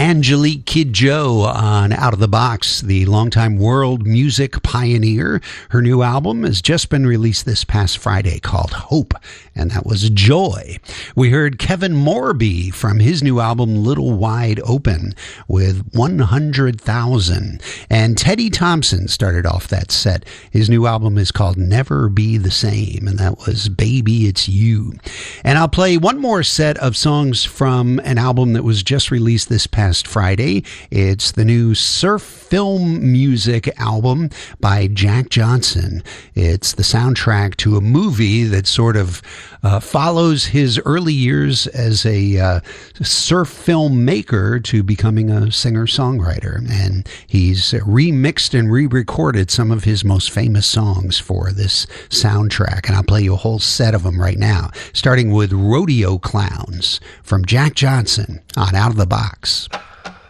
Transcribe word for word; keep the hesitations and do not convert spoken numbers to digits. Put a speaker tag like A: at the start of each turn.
A: Angelique Kidjo on Out of the Box, the longtime world music pioneer. Her new album has just been released this past Friday called Hope, and that was Joy. We heard Kevin Morby from his new album Little Wide Open with one hundred thousand. And Teddy Thompson started off that set. His new album is called Never Be the Same, and that was Baby It's You. And I'll play one more set of songs from an album that was just released this past Friday. It's the new Surf Film Music album by Jack Johnson. It's the soundtrack to a movie that sort of uh, follows his early years as a uh, surf film maker to becoming a singer-songwriter. And he's remixed and re-recorded some of his most famous songs for this soundtrack. And I'll play you a whole set of them right now, starting with Rodeo Clowns from Jack Johnson on Out of the Box.